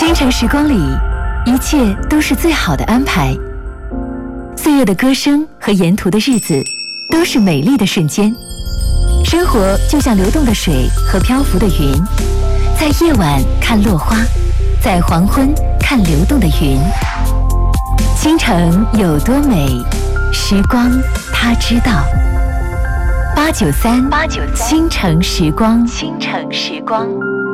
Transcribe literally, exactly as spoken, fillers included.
京城时光里，一切都是最好的安排。岁月的歌声和沿途的日子，都是美丽的瞬间。生活就像流动的水和漂浮的云，在夜晚看落花，在黄昏看流动的云。京城有多美，时光它知道。八九三，八九三，京城时光，京城时光。